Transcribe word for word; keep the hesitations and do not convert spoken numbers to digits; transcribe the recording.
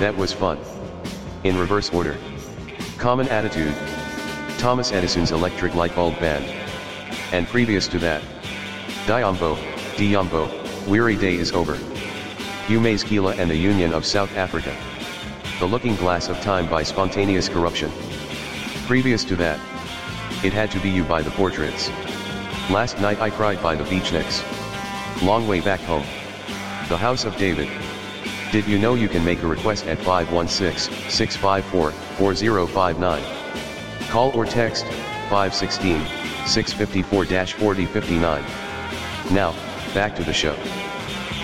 That was fun. In reverse order. Common Attitude. Thomas Edison's electric light bulb band. And previous to that. Diambo, Diambo, Weary Day is Over. Humaskila and the Union of South Africa. The Looking Glass of Time by Spontaneous Corruption. Previous to that. It Had to Be You by the Portraits. Last Night I Cried by the Beatniks. Long Way Back Home. The House of David. Did you know you can make a request at five one six, six five four, four zero five nine? Call or text, five one six, six five four, four zero five nine. Now, back to the show.